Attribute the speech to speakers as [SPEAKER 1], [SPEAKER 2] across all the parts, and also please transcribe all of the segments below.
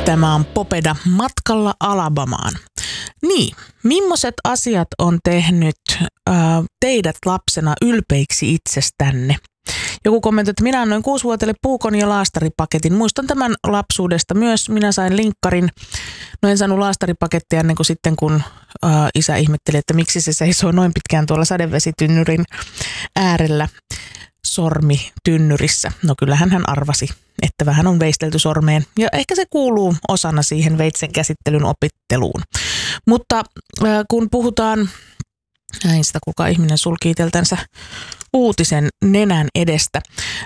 [SPEAKER 1] Tämä on Popeda matkalla Alabamaan. Niin, millaiset asiat on tehnyt teidät lapsena ylpeiksi itsestänne? Joku kommentoi, että minä annoin 6-vuotiaille puukon ja laastaripaketin. Muistan tämän lapsuudesta myös. Minä sain linkkarin. No en saanut laastaripakettia ennen kuin sitten, kun isä ihmetteli, että miksi se seisoo noin pitkään tuolla sadevesitynnyrin äärellä sormitynnyrissä. No kyllähän hän arvasi, että vähän on veistelty sormeen ja ehkä se kuuluu osana siihen veitsen käsittelyn opitteluun. Mutta kun puhutaan, näin sitä kuka ihminen sulki iteltänsä uutisen nenän edestä.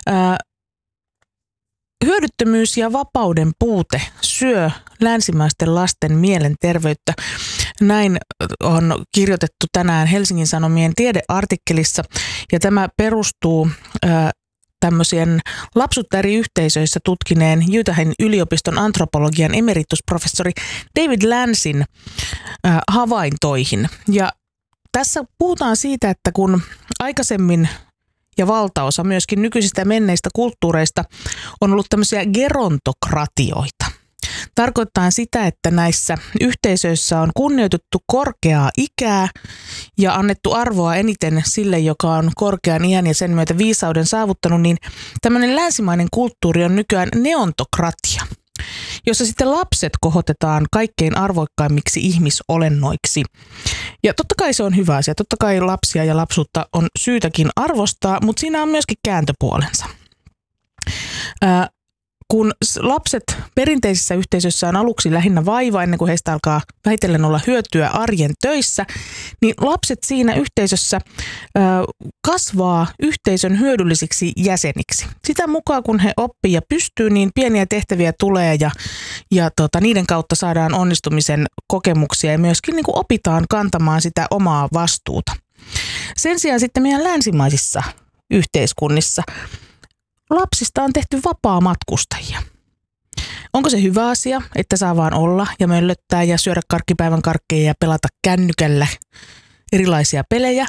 [SPEAKER 1] Hyödyttömyys ja vapauden puute syö länsimaisten lasten mielenterveyttä. Näin on kirjoitettu tänään Helsingin Sanomien tiedeartikkelissa ja tämä perustuu tämmöisen lapsuutta eri yhteisöissä tutkineen Utahin yliopiston antropologian emeritusprofessori David Lansin havaintoihin. Ja tässä puhutaan siitä, että kun aikaisemmin ja valtaosa myöskin nykyisistä menneistä kulttuureista on ollut tämmöisiä gerontokratioita. Tarkoittaa sitä, että näissä yhteisöissä on kunnioitettu korkeaa ikää ja annettu arvoa eniten sille, joka on korkean iän ja sen myötä viisauden saavuttanut, niin tämmöinen länsimainen kulttuuri on nykyään neontokratia, jossa sitten lapset kohotetaan kaikkein arvoikkaimmiksi ihmisolennoiksi. Ja totta kai se on hyvä asia. Totta kai lapsia ja lapsuutta on syytäkin arvostaa, mutta siinä on myöskin kääntöpuolensa. Kun lapset perinteisissä yhteisöissä on aluksi lähinnä vaiva ennen kuin heistä alkaa vähitellen olla hyötyä arjen töissä, niin lapset siinä yhteisössä kasvaa yhteisön hyödyllisiksi jäseniksi. Sitä mukaan kun he oppii ja pystyy, niin pieniä tehtäviä tulee ja niiden kautta saadaan onnistumisen kokemuksia ja myöskin niin kuin opitaan kantamaan sitä omaa vastuuta. Sen sijaan sitten meidän länsimaisissa yhteiskunnissa lapsista on tehty vapaamatkustajia. Onko se hyvä asia, että saa vaan olla ja möllöttää ja syödä karkkipäivän karkkeja ja pelata kännykällä erilaisia pelejä?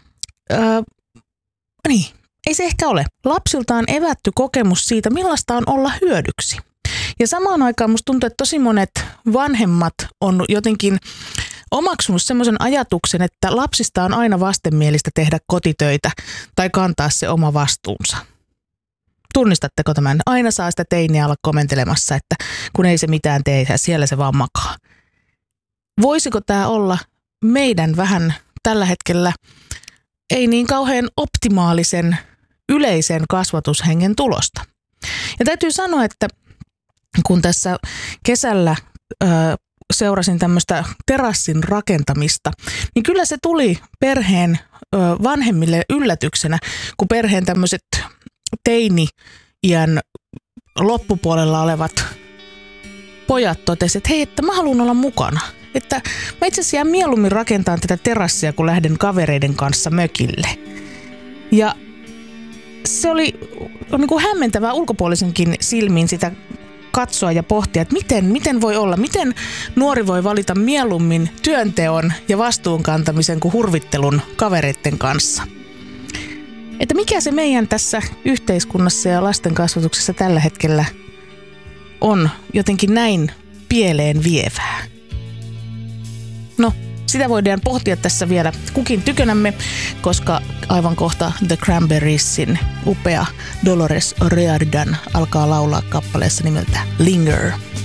[SPEAKER 1] Niin, ei se ehkä ole. Lapsilta on evätty kokemus siitä, millaista on olla hyödyksi. Ja samaan aikaan musta tuntuu, että tosi monet vanhemmat on jotenkin omaksunut semmoisen ajatuksen, että lapsista on aina vastenmielistä tehdä kotitöitä tai kantaa se oma vastuunsa. Tunnistatteko tämän? Aina saa sitä teiniä olla komentelemassa, että kun ei se mitään tee ja siellä se vaan makaa. Voisiko tämä olla meidän vähän tällä hetkellä ei niin kauhean optimaalisen yleisen kasvatushengen tulosta? Ja täytyy sanoa, että kun tässä kesällä seurasin tämmöistä terassin rakentamista, niin kyllä se tuli perheen vanhemmille yllätyksenä, kun perheen tämmöiset teini-iän loppupuolella olevat pojat totesivat, että hei, että mä haluan olla mukana. Että mä itse asiassa mieluummin rakentaan tätä terassia, kun lähden kavereiden kanssa mökille. Ja se oli niin kuin hämmentävää ulkopuolisenkin silmiin sitä katsoa ja pohtia, että miten voi olla, miten nuori voi valita mieluummin työnteon ja vastuunkantamisen kuin hurvittelun kavereiden kanssa. Että mikä se meidän tässä yhteiskunnassa ja lasten kasvatuksessa tällä hetkellä on jotenkin näin pieleen vievää? No, sitä voidaan pohtia tässä vielä kukin tykönämme, koska aivan kohta The Cranberriesin upea Dolores O'Riordan alkaa laulaa kappaleessa nimeltä Linger.